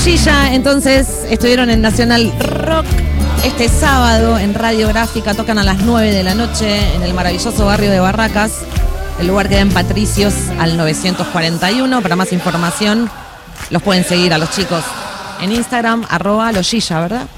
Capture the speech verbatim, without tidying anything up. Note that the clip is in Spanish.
Gilla, entonces, estuvieron en Nacional Rock. Este sábado en Radiográfica tocan a las nueve de la noche en el maravilloso barrio de Barracas. El lugar queda en Patricios al novecientos cuarenta y uno. Para más información, los pueden seguir a los chicos en Instagram, arroba losilla, ¿verdad?